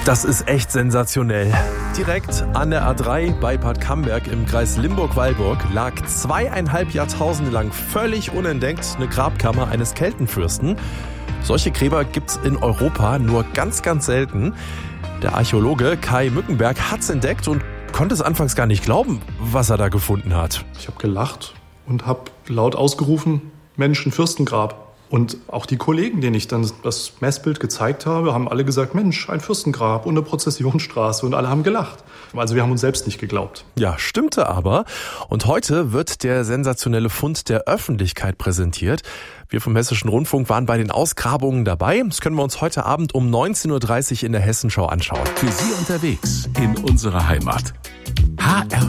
Das ist echt sensationell. Direkt an der A3 bei Bad Camberg im Kreis Limburg-Weilburg lag 2,5 Jahrtausende lang völlig unentdeckt eine Grabkammer eines Keltenfürsten. Solche Gräber gibt's in Europa nur ganz, ganz selten. Der Archäologe Kai Mückenberg hat's entdeckt und konnte es anfangs gar nicht glauben, was er da gefunden hat. Ich habe gelacht und habe laut ausgerufen, Mensch, ein Fürstengrab. Und auch die Kollegen, denen ich dann das Messbild gezeigt habe, haben alle gesagt, Mensch, ein Fürstengrab und eine Prozessionsstraße. Und alle haben gelacht. Also wir haben uns selbst nicht geglaubt. Ja, stimmte aber. Und heute wird der sensationelle Fund der Öffentlichkeit präsentiert. Wir vom Hessischen Rundfunk waren bei den Ausgrabungen dabei. Das können wir uns heute Abend um 19.30 Uhr in der Hessenschau anschauen. Für Sie unterwegs in unserer Heimat. HR